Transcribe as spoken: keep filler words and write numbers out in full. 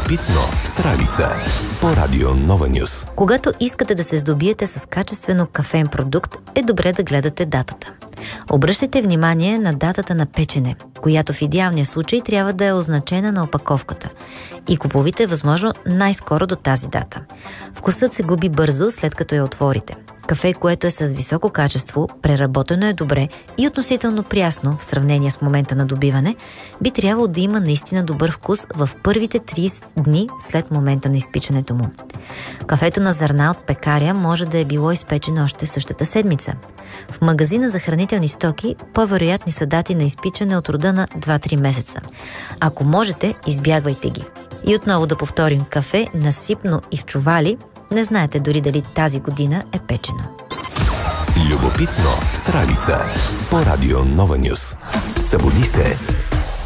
Любопитно с Ралица по Радио Нова Нюс. Когато искате да се здобиете с качествено кафеен продукт, е добре да гледате датата. Обръщайте внимание на датата на печене, която в идеалния случай трябва да е означена на опаковката, и купувайте възможно най-скоро до тази дата. Вкусът се губи бързо, след като я отворите. Кафе, което е с високо качество, преработено е добре и относително прясно в сравнение с момента на добиване, би трябвало да има наистина добър вкус в първите трийсет дни след момента на изпичането му. Кафето на зърна от пекаря може да е било изпечено още същата седмица. В магазина за хранителни стоки по-вероятни са дати на изпичане от рода на два-три месеца. Ако можете, избягвайте ги. И отново да повторим: кафе насипно и в чували, не знаете дори дали тази година е печено. Любопитно с Ралица по Радио Нова Нюс. Събуди се!